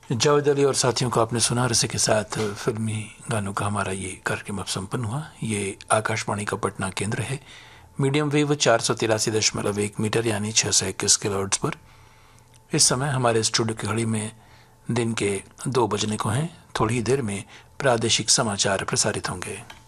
जावेद अली और साथियों को आपने सुना। रसे के साथ फिल्मी गानों का हमारा ये कार्यक्रम अब संपन्न हुआ। ये आकाशवाणी का पटना केंद्र है। मीडियम वेव 483.1 मीटर यानी 621 किलोहर्ट्ज़ पर। इस समय हमारे स्टूडियो की घड़ी में दिन के 2 बजने को हैं। थोड़ी ही देर में प्रादेशिक समाचार प्रसारित होंगे।